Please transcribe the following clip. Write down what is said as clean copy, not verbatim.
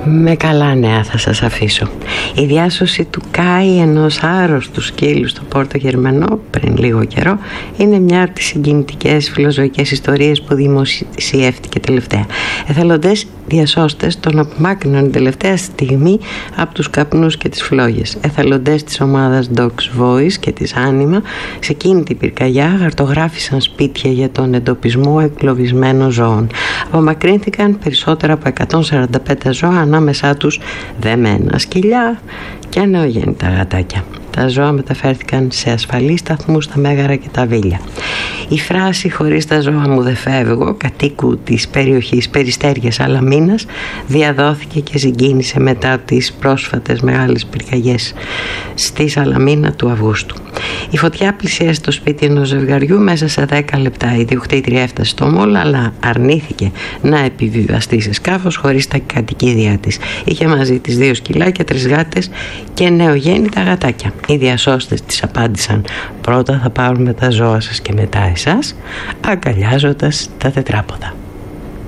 Με καλά νέα θα σας αφήσω. Η διάσωση του Κάι, ενός άρρωστου σκύλου στο Πόρτο Γερμανό πριν λίγο καιρό, είναι μια από τις συγκινητικές φιλοζωικές ιστορίες που δημοσιεύτηκε τελευταία. Εθελοντές διασώστες τον απομάκρυναν τελευταία στιγμή από τους καπνούς και τις φλόγες. Εθελοντές της ομάδας Dogs Voice και της Άνιμα σε εκείνη την πυρκαγιά χαρτογράφησαν σπίτια για τον εντοπισμό εγκλωβισμένων ζώων. Απομακρύνθηκαν περισσότερα από 145 ζώα, ανάμεσά τους δεμένα σκυλιά και νεογέννητα γατάκια. Τα ζώα μεταφέρθηκαν σε ασφαλείς σταθμούς στα Μέγαρα και τα Βίλια. Η φράση «χωρίς τα ζώα μου δεν φεύγω» κατοίκου της περιοχής Περιστέριας Σαλαμίνας διαδόθηκε και συγκίνησε μετά τις πρόσφατες μεγάλες πυρκαγιές στη Σαλαμίνα του Αυγούστου. Η φωτιά πλησίασε το σπίτι ενός ζευγαριού μέσα σε 10 λεπτά. Η ιδιοκτήτρια έφτασε στο μόλ, αλλά αρνήθηκε να επιβιβαστεί σε σκάφος χωρίς τα κατοικίδια της. Είχε μαζί της 2 σκυλάκια, 3 γάτες και νεογέννητα γατάκια. Οι διασώστες της απάντησαν: πρώτα θα πάρουμε τα ζώα σας και μετά εσάς, αγκαλιάζοντας τα τετράποδα.